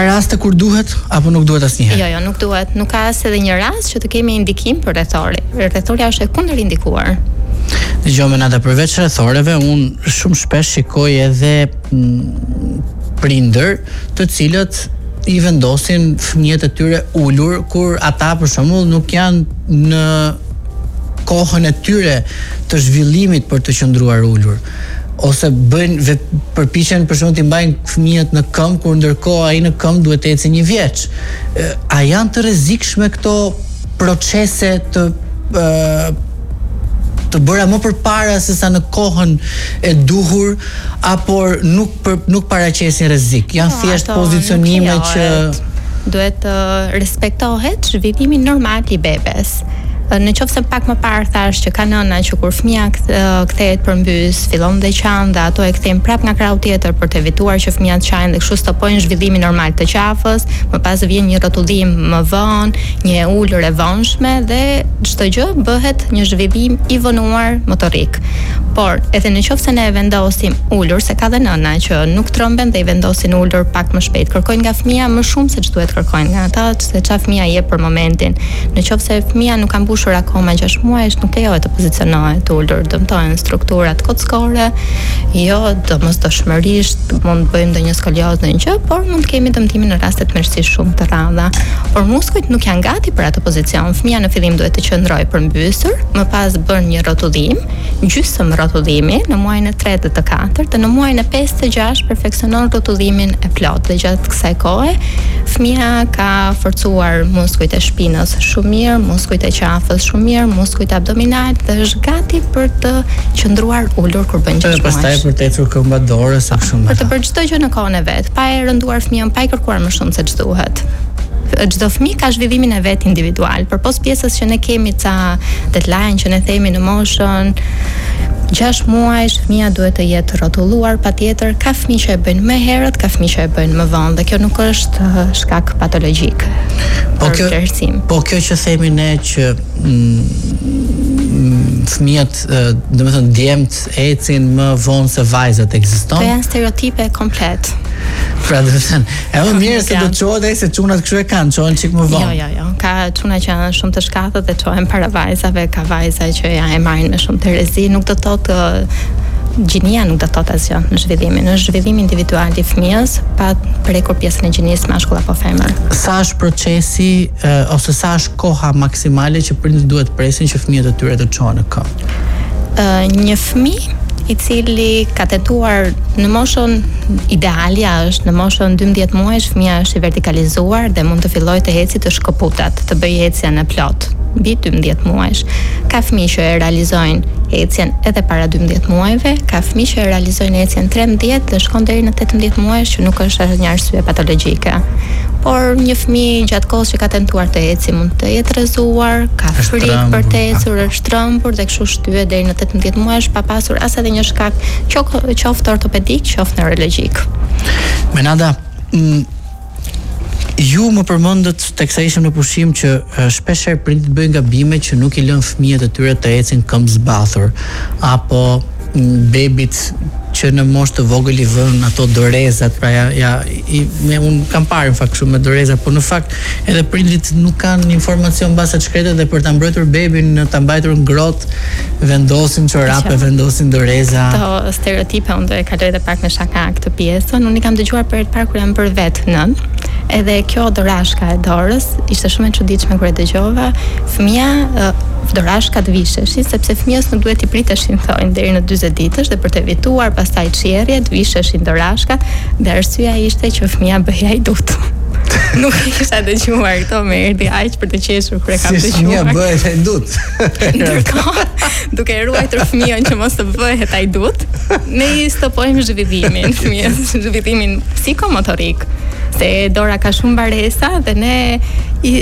raste kur duhet apo nuk duhet asnjëherë? Jo, nuk duhet. Nuk ka as edhe një rast që të kemi indikim për rrethori. Rrethoria është e kundërindikuar. Dëgjoj Nada, përveç rrethoreve, unë shumë shpesh shikoj edhe prindër të cilët i vendosin fëmijët e tyre ulur kur ata për shembull nuk janë në kohën e tyre të zhvillimit për të qëndruar ulur, ose bëjnë përpiqen për shembull të mbajnë fëmijët në këmbë kur ndërkohë ai në këmbë duhet të ecë 1 vjeç. A janë të rrezikshme këto procese të bëra më përpara se sa në kohën e duhur, apo nuk paraqesin rrezik? Janë thjesht pozicionime që duhet të respektohet zhvillimi normal i bebes. Në qoftë se pak më parë thash që ka nëna që kur fëmia kthehet përmbys, fillon dhe qan dhe ato e kthejnë prap nga krau tjetër për të evituar që fëmia të qajnë dhe kështu stopojnë zhvillimin normal të qafës, më pas vjen një rrotullim më vonë, një ulur e vonshme dhe çdo gjë bëhet një zhvillim i vonuar motorik. Por edhe në qoftë se ne e vendosim ulur, se ka dhe nëna që nuk tromben dhe i vendosin ulur pak më shpejt, kërkojnë nga fëmia më shumë se ç'duhet kërkojnë nga ata, se çfarë fëmia jep për momentin. Në qoftë se fëmia nuk ka mbushur akoma 6 muaj, nuk lejohet të pozicionohet ulur, dëmtojnë strukturat kockore. Jo, domosdoshmërisht mund të bëjmë ndonjë skoliozë ndonjë gjë, por mund të kemi dëmtimin në raste të mërësisht shumë të rralla. Por muskujt nuk janë gati për atë pozicion. Fëmia në fillim duhet të qëndrojë përmbysur, më pas bën një rrotullim, gjysmë rrotullimi në muajin e 3 dhe të 4, dhe në muajin e 5 dhe 6 perfeksionon rrotullimin e plot. Dhe gjatë kësaj kohe, fëmia ka forcuar muskujt e shpinës shumë mirë, muskujt e qafës shumë mirë, muskujt abdominal dhe është gati për të qëndruar ulur kur bën gjë. Pastaj për të ecur këmba dorës sa shumë. Për të bërë çdo gjë në kohën e vet, pa e rënduar fëmijën, pa i kërkuar më shumë se ç'duhet. Çdo fëmijë ka zhvillimin e vet individual, përpos pjesës që ne kemi ca deadline që ne themi në moshën 6 muaj, fëmia duhet të jetë rrotulluar patjetër. Ka fëmijë që e bëjnë më herët, ka fëmijë që e bëjnë më vonë dhe kjo nuk është shkak patologjik. Po kjo që themi ne që fëmijët, domethënë djemt ecin më vonë se vajzat, ekziston? Këto janë stereotipe komplet. Pra domethënë, e më mirë se do të çohet ai se çunat kështu e kanë, çohen çik më vonë. Jo. Ka çuna që janë shumë të shkatët dhe çohen para vajzave, ka vajza që ja e marrin me shumë të rrezi, nuk do të thotë gjinia nuk do të thotë asgjë në zhvillimin. Është zhvillim individual i fëmijës, pa prekur pjesën e gjinisë mashkull apo femër. Sa është procesi ose sa është koha maksimale që prindërit duhet presin që fëmijët e tyre të çohen në këmbë? Një fëmijë i cili ka tentuar në moshën idealja është në moshën 12 muajsh, fëmia është i vertikalizuar dhe mund të fillojë të ecë të shkëputat, të bëjë ecjen e plot mbi 12 muajsh. Ka fëmijë që e realizojnë ecjen edhe para 12 muajve, ka fëmijë që e realizojnë ecjen 13 dhe shkon deri në 18 muajsh, që nuk është një arsye patologjike. Por një fëmijë gjatë kohës që ka tentuar të ecë mund të jetë rrezuar, ka frikë për të ecur, është trembur dhe kështu shtyhet deri në 18 muajsh pa pasur as edhe një shkak qoftë ortopedik, qoftë neurologjik. Menada, ju më përmendët teksa ishim në pushim që shpeshherë prindërit bëjnë gabime që nuk i lën fëmijët e tyre të ecin këmbë zbathur, apo bebit që në moshë të vogël i vën ato dorezat, pra un kam parë në fakt shumë me doreza, por në fakt edhe prindrit nuk kanë informacion mbas atë shkretet dhe për ta mbrojtur bebin, ta mbajtur ngrohtë, vendosin çorape, vendosin doreza. Ato stereotipe unë do e kaloj edhe pak me shaka këtë pjesën. Unë i kam dëgjuar për herë të parë kur jam bërë vet nën. Edhe kjo dorashka e dorës ishte shumë e çuditshme kur e dëgjova. Fëmia dorashkat visheshin sepse fëmijës nuk duhet i priteshin thonë deri në 40 ditësh dhe për të evituar pastaj çierrjet visheshin dorashkat dhe arsyeja ishte që fëmia bëhej ajdut. Nuk e kisha dëgjuar këto më erdhi aq për të qeshur kur e kam dëgjuar. Si fëmia bëhet ajdut. Ndërkohë, duke ruajtur fëmijën që mos të bëhet ajdut, ne i stopojmë zhvillimin fëmijës, zhvillimin psikomotorik. Se dora ka shumë baresa dhe ne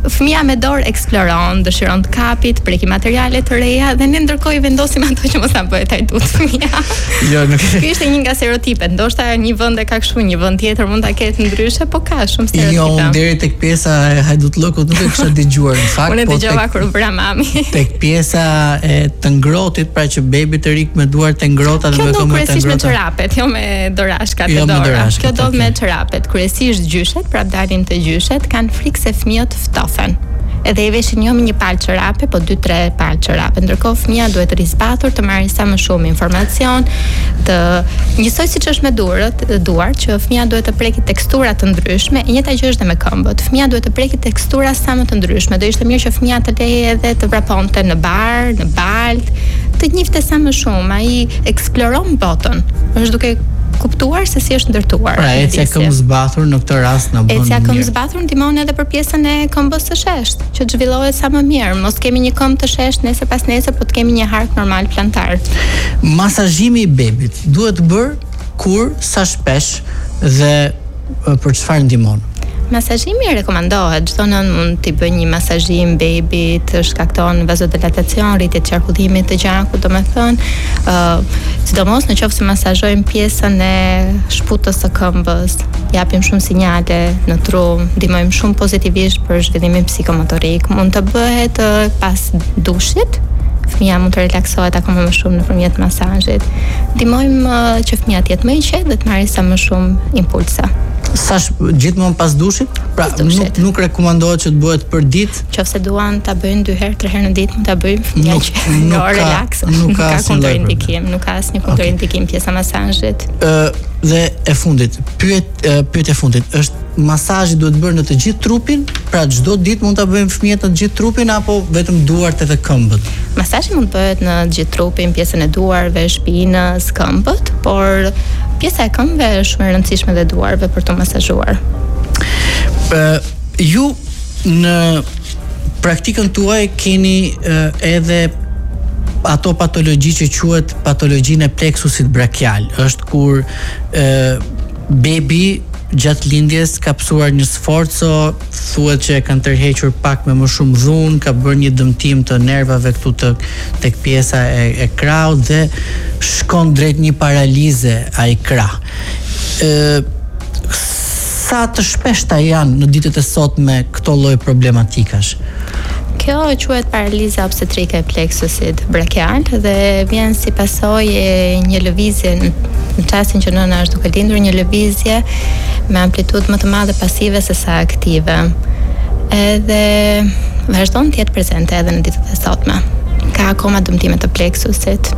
fëmia me dorë eksploron, dëshiron të kapit, preki materiale të reja dhe ne ndërkohë i vendosim ato që mos na bëhet hajdut fëmia. Jo, nuk. Ky ishte një nga stereotipet. Ndoshta një vend e ka kështu, një vend tjetër mund ta ketë ndryshe, po ka shumë stereotipe. Jo, deri tek pjesa e hajdutllëkut nuk e kisha dëgjuar në fakt. Unë dëgjova kur bëra mami. Tek pjesa e të ngrohtit, pra që bebi të rik me duart e ngrohta dhe me këmbë të ngrohta. Me çorapet, jo me dorashkat e dora. Kjo do me çorapet. Kryesisht gjyshet, pra dalin të gjyshet, kanë frikë se fëmijët ftofen. Edhe i veshin jo me një palë çorape, po 2-3 palë çorape. Ndërkohë fëmia duhet të rizbatur, të marrë sa më shumë informacion, të njësoj siç është me duart, që fëmia duhet të preki tekstura të ndryshme, e njëjta gjë është edhe me këmbët. Fëmia duhet të preki tekstura sa më të ndryshme. Do ishte mirë që fëmia të leje edhe të vraponte në bar, në balt, të njifte sa më shumë, ai eksploron botën. Është duke kuptuar se si është ndërtuar. Pra, ecja këmbë zbathur në këtë rast na bën. Ecja këmbë zbathur ndihmon edhe për pjesën e këmbës së sheshtë, që të zhvillohet sa më mirë. Mos kemi një këmbë të sheshtë nesër pas nesër, po të kemi një hark normal plantar. Masazhimi i bebit duhet bër kur, sa shpesh dhe për çfarë ndihmon? Masazhimi rekomandohet, çdo nën mund t'i bëjë një masazhim bebit, të shkakton vazodilatacion, rritje të qarkullimit të gjakut, domethënë, sidomos në qoftë se masazhojmë pjesën e shputës së këmbës, japim shumë sinjale në tru, ndihmojmë shumë pozitivisht për zhvillimin psikomotorik. Mund të bëhet pas dushit. Fëmia mund të relaksohet akoma më shumë nëpërmjet masazhit. Ndihmojmë që fëmia të jetë më i qetë dhe të marrë sa më shumë impulsa. Gjithmonë pas dushit? Pra, nuk rekomandohet që të bëhet për ditë? Nëse duan ta bëjnë 2-3 herë në ditë, mund ta bëjmë fëmia që relaks. Nuk ka kontraindikim, nuk ka asnjë kontraindikim pjesa masazhit. Dhe e fundit, pyetja e fundit, është masazhi duhet bërë në të gjithë trupin? Pra çdo ditë mund ta bëjmë fëmijët në të gjithë trupin apo vetëm duart edhe këmbët? Masazhi mund bëhet në të gjithë trupin, pjesën e duarve, shpinës, këmbët, por pjesa e këmbëve është shumë e rëndësishme dhe duarve për të masazhuar. Ju në praktikën tuaj keni edhe ato patologji që quhet patologjinë e pleksusit brachial. Është kur bebi gjatë lindjes ka pësuar një sforco, thuhet që e kanë tërhequr pak me më shumë dhunë, ka bërë një dëmtim të nervave këtu tek pjesa e krahut dhe shkon drejt një paralize ai krah. Sa të shpeshta janë në ditët e sotme këto lloj problematikash? Kjo quhet paraliza obstetrike e pleksusit brachial dhe vjen si pasojë e një lëvizje në çastin që nëna është duke lindur, një lëvizje me amplitudë më të madhe pasive se sa aktive. Edhe vazhdon të jetë prezente edhe në ditët e sotme. Ka akoma dëmtime të pleksusit.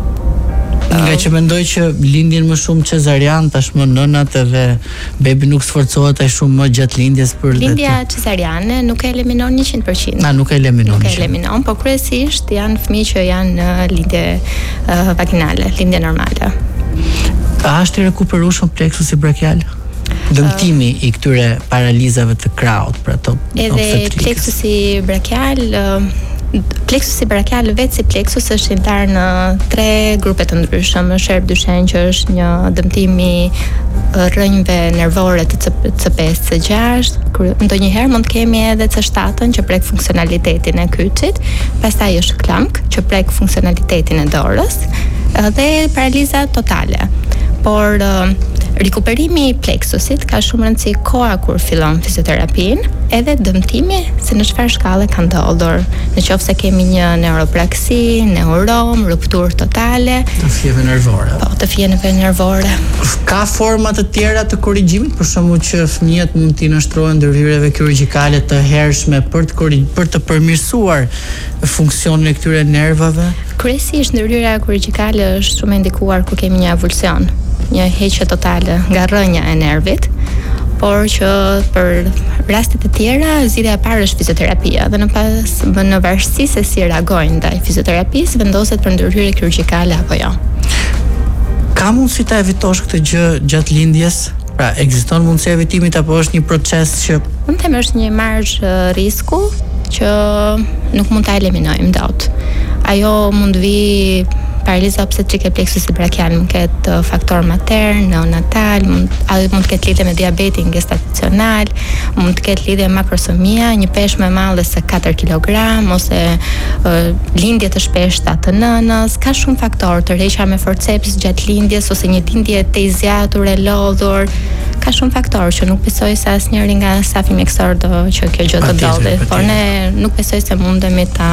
Nga që mendoj që lindjen më shumë cezarian, tashmë nënat edhe bebi nuk sforcohet ai shumë më gjatë lindjes për lindja cezariane nuk e eliminon 100%. Nuk e eliminon. Nuk e eliminon, po kryesisht janë fëmijë që janë në lindje vaginale, lindje normale. A është i rekuperueshëm pleksusi brachial? Dëmtimi i këtyre paralizave të krahut, pra to. Edhe pleksusi brachial pleksusi brachial vetë si pleksus është ndar në 3 grupe të ndryshëm. Është herb-dyshen që është një dëmtim i rrënjve nervore të C5, C6. Ndonjëherë mund të kemi edhe C7 që prek funksionalitetin e kyçit, pastaj është klamk që prek funksionalitetin e dorës dhe paraliza totale. Por rikuperimi i pleksusit ka shumë rëndësi koha kur fillon fizioterapinë, edhe dëmtimi se në çfarë shkallë ka ndodhur. Në qoftë se kemi një neuroplaksi, neurom, rupturë totale, të fijeve nervore. Po, të fijeve nervore. Ka forma të tjera të korrigjimit, për shembull që fëmijët mund t'i nështrohen ndërhyrjeve kirurgjikale të hershme për të përmirësuar funksionin e këtyre nervave? Kryesisht ndërhyrja kirurgjikale është shumë e ndikuar kur kemi një avulsion, një heqje totale nga rrënja e nervit, por që për rastet e tjera zgjidhja e parë është fizioterapia dhe në varësi se si reagojnë ndaj fizioterapisë vendoset për ndërhyrje kirurgjikale apo jo. Ka mundësi ta evitosh këtë gjë gjatë lindjes? Pra, ekziston mundësia e evitimit apo është një proces që mund të them është një margj risku që nuk mund ta eliminojmë dot. Ajo mund vi paraliza obstetrike plexusit brachial mund ketë faktor matern, neonatal, mund ketë lidhje me diabetin gestacional, mund të ketë lidhje me makrosomia, një peshë më e madhe se 4 kg ose lindje të shpeshta të nënës, ka shumë faktorë, tërheqja me forceps gjatë lindjes ose një lindje të zgjatur e lodhur, ka shumë faktorë që nuk besoj se asnjëri nga stafi mjekësor do që kjo gjë të ndodhi, por ne nuk besoj se mundemi ta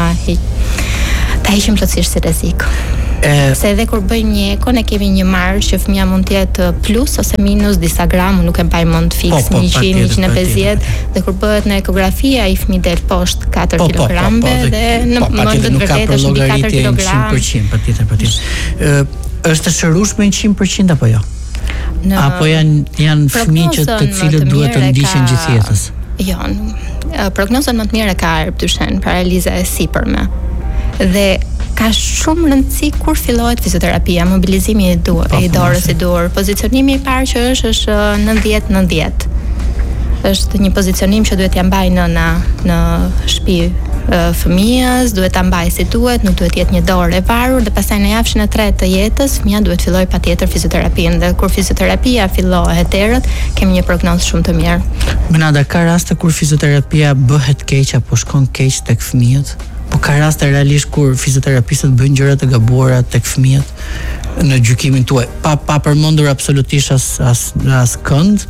heqim plotësisht si rrezik. Se edhe kur bëjmë një eko, ne kemi një margë që fëmia mund të jetë plus ose minus disa gram, nuk e mbaj mend fiks 100-150, dhe kur bëhet në ekografi ai fëmijë del poshtë 4 kg dhe në momentin e vërtetë është mbi 4 kg. 100%, patjetër. Është shërueshme 100% apo jo? Apo janë fëmijë që të cilët duhet të ndiqen gjithë jetës? Jo, prognozën më të mirë ka dyshën, paraliza e sipërme. Dhe ka shumë rëndësi kur fillohet fizioterapia, mobilizimi i dorës së dur. Pozicionimi i parë që është 90-90. Është një pozicionim që duhet t'ia mbaj nëna në shtëpi fëmijës, duhet ta mbaj si duhet, nuk duhet jetë një dorë e varur, dhe pastaj në javën e tretë të jetës fëmia duhet filloj patjetër fizioterapinë, dhe kur fizioterapia fillohet herët, kemi një prognozë shumë të mirë. Menada, ka raste kur fizioterapia bëhet keq apo shkon keq tek fëmijët? Po ka raste realisht kur fizioterapistët bëjnë gjëra të gabuara tek fëmijët në gjykimin tuaj, pa përmendur absolutisht as kënd,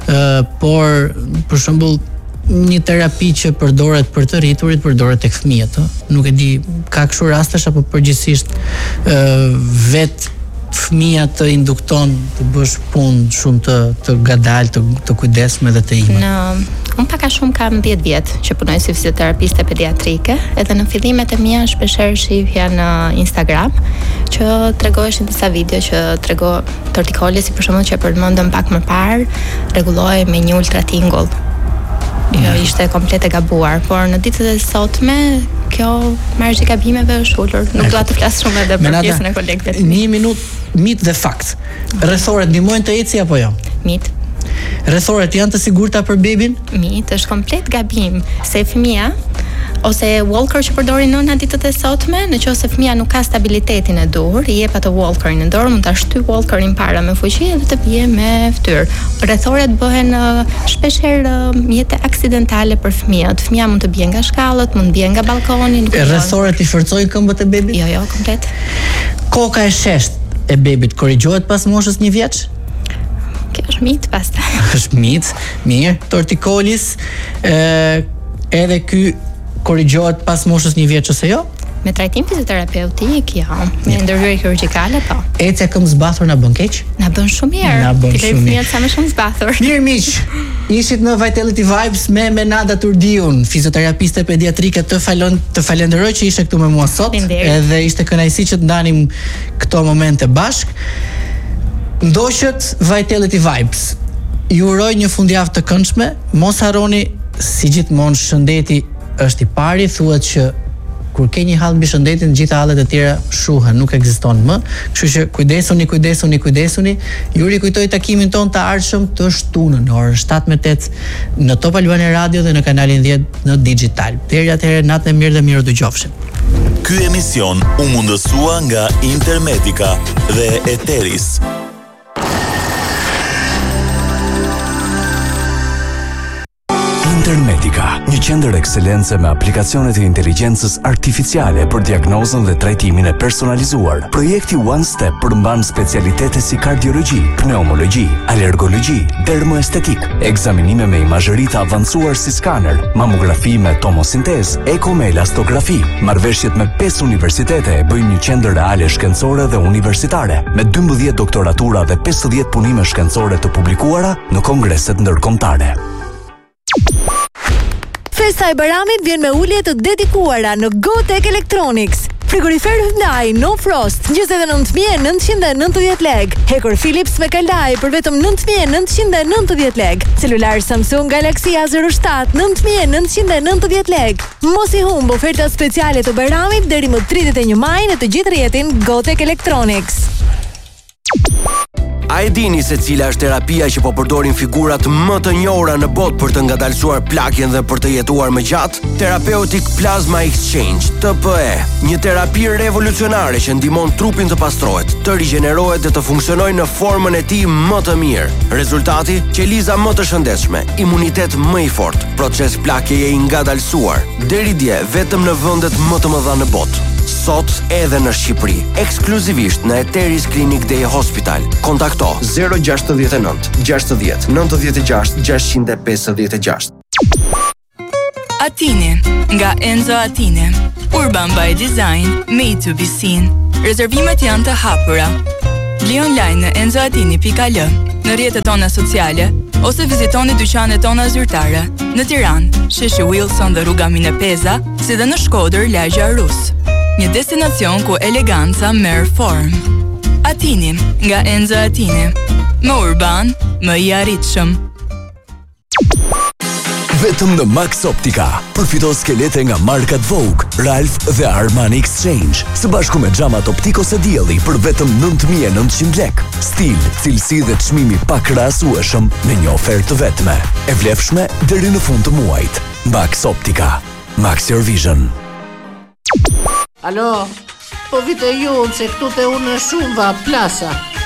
por për shembull një terapi që përdoret për të rriturit përdoret tek fëmijët, nuk e di, ka kështu rastesh apo përgjithsisht vet fëmia të indukton të bësh punë shumë të gadal, të kujdesshme dhe të ime. Unë paka shumë kam 10 vjet që punoj si fizioterapiste pediatrike, edhe në fillimet e mia shpeshherë shihja në Instagram që tregoheshin disa video që trego tortikoli, si për shembull që e përmendëm pak më parë, rregullohej me një ultratingull. Jo, ishte komplet e gabuar, por në ditët e sotme kjo marrëzhi e gabimeve është ulur. Nuk dua të flas shumë edhe për pjesën e kolegëve. Një minutë mit dhe fakt. Rrethoret ndihmojnë të eci apo jo? Mit. Rrethoret janë të sigurta për bebin? Mit, është komplet gabim, se fëmia ose walker që përdorin nëna ditët e sotme, nëse fëmia nuk ka stabilitetin e dur, i jep atë walkerin në dorë, mund ta shtyj walkerin para me fuqi dhe të bie me fytyrë. Rrethoret bëhen shpeshherë mjete aksidentale për fëmijët. Fëmia mund të bie nga shkallët, mund të bie nga balkoni. Rrethoret i forcojnë këmbët e bebit? Jo, komplet. Koka e sheshtë e bebit korrigjohet pas moshës 1 vjeç? Kjo është mit pastaj. Është mit, mirë. Tortikolis, edhe ky korrigjohet pas moshës 1 vjeç ose jo? Me trajtim fizioterapeutik, jo. Me ndërhyrje kirurgjikale, po. Ecja këmbë zbathur na bën keq? Na bën shumë mirë. Na bën shumë mirë. Sa më shumë zbathur. Mirë miq, ishit në Vitality Vibes me Menada Turdiun, fizioterapiste pediatrike. Të falenderoj që ishe këtu me mua sot, edhe ishte kënaqësi që të ndanim këto momente bashk. Ndoqët Vitality Vibes. Ju uroj një fundjavë të këndshme. Mos harroni, si gjithmonë, shëndeti është i pari, thuhet që kur ke një hall mbi shëndetin, gjitha hallet e tjera shuhen, nuk ekziston më. Kështu që kujdesuni. Ju rikujtoj takimin ton të ardhshëm të shtunën në orën 7:08 në Top Albania Radio dhe në kanalin 10 në Digital. Deri atëherë, natën e mirë dhe miru dëgjofshim. Ky emision u mundësua nga Intermedica dhe Eteris. Intermedica, një qendër ekselence me aplikacione të inteligjencës artificiale për diagnozën dhe trajtimin e personalizuar. Projekti One Step përmban specialitete si kardiologji, pneumologji, alergologji, dermoestetik, ekzaminime me imazhëri të avancuar si skaner, mamografi me tomosintezë, eko me elastografi. Marrëveshjet me 5 universitete e bëjnë një qendër reale shkencore dhe universitare, me 12 doktoratura dhe 50 punime shkencore të publikuara në kongreset ndërkombëtare. Festa e Bayramit vjen me ulje të dedikuara në GoTech Electronics. Frigorifer Hyundai No Frost 29.990 lek. Hekur Philips me kalaj për vetëm 9.990 lek. Celular Samsung Galaxy A07 9.990 lek. Mos i humb ofertat speciale të Bayramit deri më 31 maj në të gjithë rrjetin GoTech Electronics. A e dini se cila është terapia që po përdorin figurat më të njohura në botë për të ngadalësuar plakjen dhe për të jetuar më gjatë? Therapeutic Plasma Exchange, TPE, një terapi revolucionare që ndihmon trupin të pastrohet, të rigjenerohet dhe të funksionojë në formën e tij më të mirë. Rezultati, qeliza më të shëndetshme, imunitet më i fortë, proces plakjeje i ngadalësuar, deri dje vetëm në vendet më të mëdha në botë. Sot edhe në Shqipëri, ekskluzivisht në Eteris Clinic Day Hospital. Kontakto 069 60 96 656. Atini, nga Enzo Atini. Urban by Design, made to be seen. Rezervimet janë të hapura. Bli online në enzoatini.al, në rrjetet tona sociale, ose vizitoni dyqanet tona zyrtare, në Tiranë, sheshi Wilson dhe rruga Minepeza, si dhe në Shkodër, lagja Rus. Një destinacion ku eleganca merr formë. Atini, nga Enzo Atini. Më urban, më i arritshëm. Vetëm në Max Optica përfito skelete nga markat Vogue, Ralph dhe Armani Exchange, së bashku me xhamat optikose dielli për vetëm 9.900 lek. Stil, cilësi dhe çmimi pa krahasueshëm në një ofertë të vetme, e vlefshme deri në fund të muajit. Max Optica. Max Your Vision. Alo, po vite ju se këtu te unë shumë va plasa.